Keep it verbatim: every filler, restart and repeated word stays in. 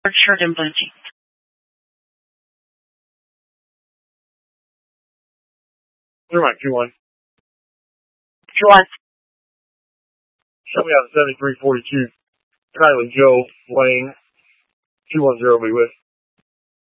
shirt and blue jeans. Through my two one. two one. Show me out seventy-three forty-two. Kylie Joe Lane. two one zero be with.